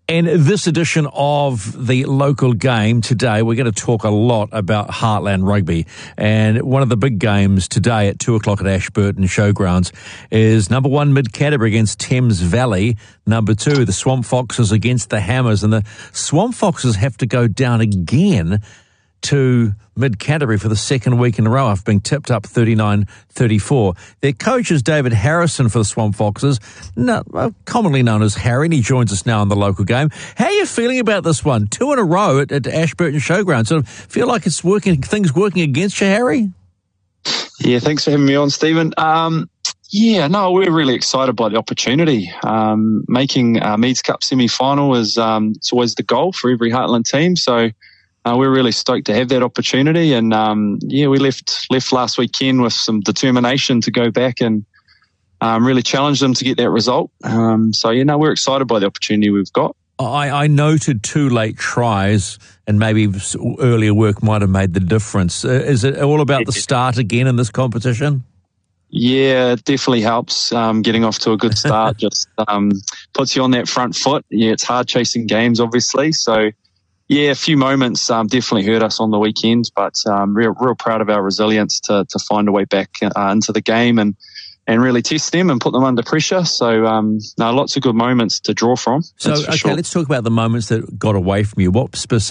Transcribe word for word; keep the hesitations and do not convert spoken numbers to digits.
In this edition of the local game today, we're going to talk a lot about Heartland Rugby. And one of the big games today at two o'clock at Ashburton Showgrounds is number one Mid Canterbury against Thames Valley. Number two, the Swamp Foxes against the Hammers. And the Swamp Foxes have to go down again to Mid Canterbury for the second week in a row after being tipped up thirty-nine thirty-four. Their coach is David Harrison for the Swamp Foxes, no, commonly known as Harry, and he joins us now on the local game. How are you feeling about this one? Two in a row at, at Ashburton Showgrounds. Sort of feel like it's working, things working against you, Harry? Yeah, thanks for having me on, Stephen. Um, yeah, no, we're really excited by the opportunity. Um, making uh, Meads Cup semi-final is um, it's always the goal for every Heartland team, so Uh, we're really stoked to have that opportunity, and um, yeah, we left left last weekend with some determination to go back and um, really challenge them to get that result. Um, so yeah, no, we're excited by the opportunity we've got. I, I noted two late tries, and maybe earlier work might have made the difference. Uh, is it all about the start again in this competition? Yeah, it definitely helps. Um, getting off to a good start just um, puts you on that front foot. Yeah, it's hard chasing games, obviously, so. Yeah, a few moments um, definitely hurt us on the weekend, but um, real, real proud of our resilience to to find a way back uh, into the game and and really test them and put them under pressure. So, um, no, lots of good moments to draw from. So, okay, sure. Let's talk about the moments that got away from you. What specific